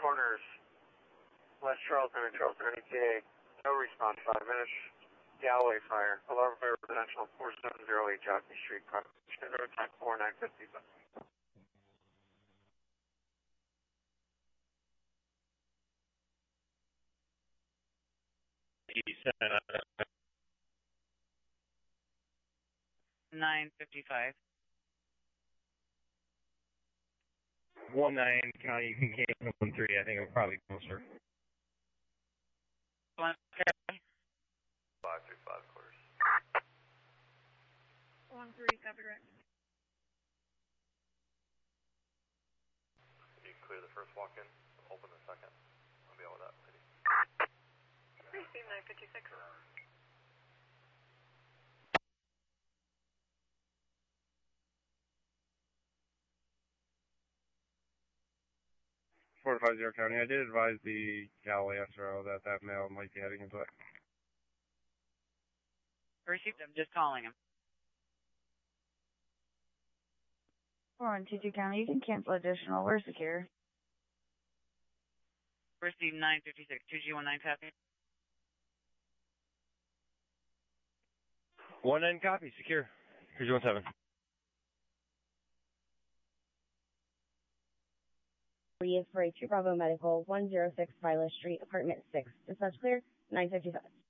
corners, West Charlton and Charlton ETA. No response, 5 minutes. Galloway fire. Alarm fire residential 4708 Jockey Street. Propagation road type 4950. 955. 19 County, you can cancel 13. I think I'm probably closer. 535 quarters. 13, copy direct. You can clear the first walk-in, open the second. I'll be able with that, lady. Receive 956. 450 County, I did advise the Galloway SRO that that male might be heading into it. Received, I'm just calling him. 4122 County, you can cancel additional. We're secure. Received 956. 2G19 copy. 19 copy, secure. 2G17. Is for a 2 Bravo Medical, 106 Viola Street, apartment 6. Dispatch clear, 955.